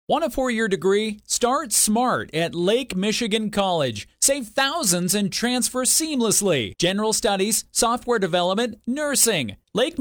Want a four-year degree? Start smart at Lake Michigan College. Save thousands and transfer seamlessly. General studies, software development, nursing.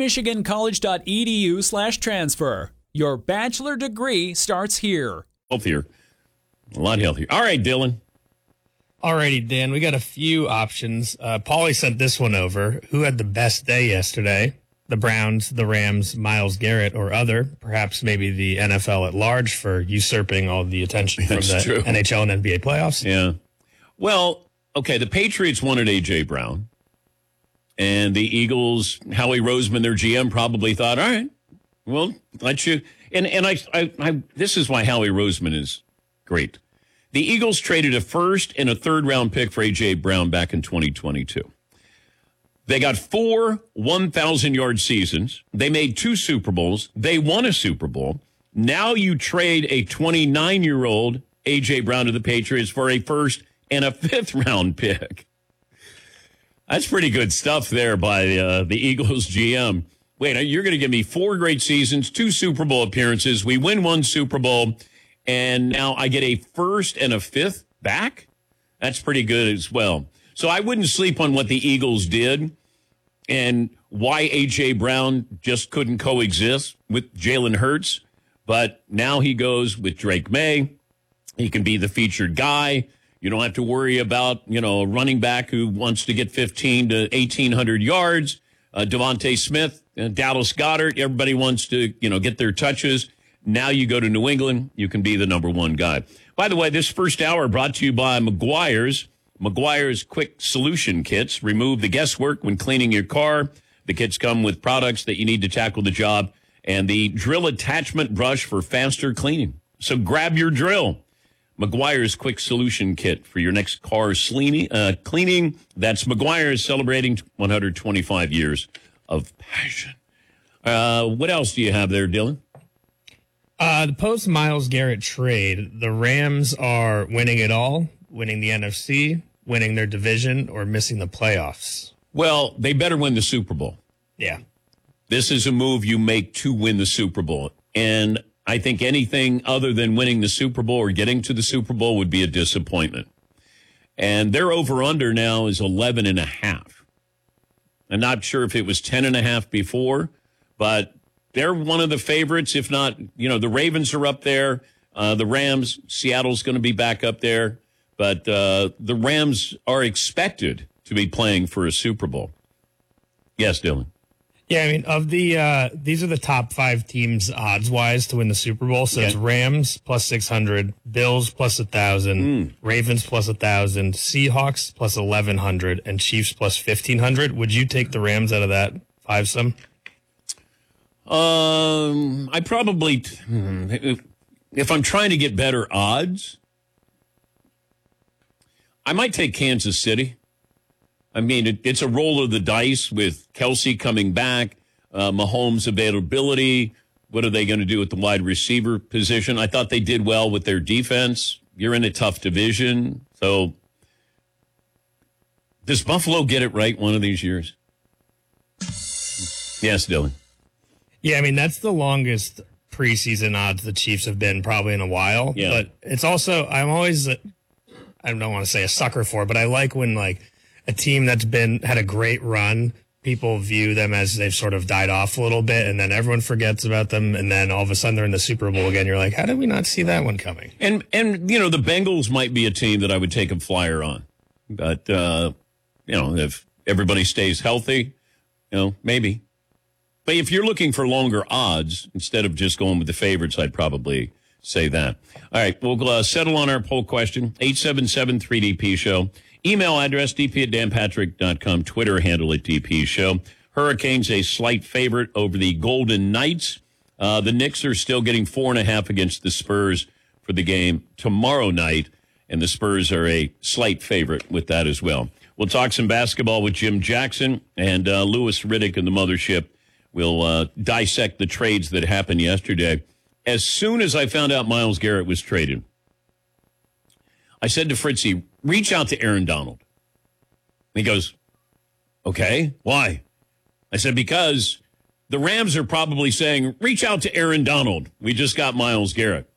LakeMichiganCollege.edu/transfer. Your bachelor degree starts here. Healthier. A lot healthier. All right, Dylan. Alrighty, Dan. We got a few options. Paulie sent this one over. Who had the best day yesterday? The Browns, the Rams, Myles Garrett, or other, perhaps maybe the NFL at large for usurping all the attention from the NHL and NBA playoffs. Yeah. Well, okay, the Patriots wanted A.J. Brown, and the Eagles, Howie Roseman, their GM, probably thought, all right, well, let you. And I this is why Howie Roseman is great. The Eagles traded a first and a third-round pick for A.J. Brown back in 2022. They got 4 1,000-yard seasons. They made 2 Super Bowls. They won a Super Bowl. Now you trade a 29-year-old A.J. Brown to the Patriots for a first and a fifth-round pick. That's pretty good stuff there by the Eagles GM. Wait, you're going to give me 4 great seasons, 2 Super Bowl appearances. We win 1 Super Bowl, and now I get a first and a fifth back? That's pretty good as well. So I wouldn't sleep on what the Eagles did and why A.J. Brown just couldn't coexist with Jalen Hurts. But now he goes with Drake May. He can be the featured guy. You don't have to worry about, a running back who wants to get 15 to 1,800 yards. Devontae Smith, Dallas Goedert, everybody wants to, get their touches. Now you go to New England, you can be the number one guy. By the way, this first hour brought to you by Meguiar's. Meguiar's Quick Solution Kits. Remove the guesswork when cleaning your car. The kits come with products that you need to tackle the job and the drill attachment brush for faster cleaning. So grab your drill. Meguiar's Quick Solution Kit for your next car cleaning. That's Meguiar's celebrating 125 years of passion. What else do you have there, Dylan? The post-Myles Garrett trade, the Rams are winning it all, winning the NFC, winning their division, or missing the playoffs. Well, they better win the Super Bowl. Yeah. This is a move you make to win the Super Bowl. And I think anything other than winning the Super Bowl or getting to the Super Bowl would be a disappointment. And their over-under now is 11.5. I'm not sure if it was 10.5 before, but they're one of the favorites. If not, the Ravens are up there. The Rams, Seattle's going to be back up there. But the Rams are expected to be playing for a Super Bowl. Yes, Dylan. Yeah, I mean, of the these are the top 5 teams odds-wise to win the Super Bowl. So it's Rams plus 600, Bills plus 1,000, Ravens plus 1,000, Seahawks plus 1,100, and Chiefs plus 1,500. Would you take the Rams out of that 5-some? I probably, if I'm trying to get better odds, I might take Kansas City. I mean, it's a roll of the dice with Kelsey coming back, Mahomes' availability. What are they going to do with the wide receiver position? I thought they did well with their defense. You're in a tough division. So does Buffalo get it right one of these years? Yes, Dylan. Yeah, I mean, that's the longest preseason odds the Chiefs have been probably in a while. Yeah. But it's also, I'm always, I don't want to say a sucker for, but I like when a team that's had a great run, people view them as they've sort of died off a little bit, and then everyone forgets about them, and then all of a sudden they're in the Super Bowl again. You're like, how did we not see that one coming? And the Bengals might be a team that I would take a flyer on. But, if everybody stays healthy, maybe. But if you're looking for longer odds, instead of just going with the favorites, I'd probably say that. All right, we'll settle on our poll question, 877-3DP-SHOW. Email address, dp@danpatrick.com. Twitter handle at DP Show. Hurricanes a slight favorite over the Golden Knights. The Knicks are still getting 4.5 against the Spurs for the game tomorrow night, and the Spurs are a slight favorite with that as well. We'll talk some basketball with Jim Jackson, and Louis Riddick and the Mothership will dissect the trades that happened yesterday. As soon as I found out Myles Garrett was traded, I said to Fritzy, reach out to Aaron Donald. And he goes, okay, why? I said, because the Rams are probably saying, reach out to Aaron Donald. We just got Myles Garrett.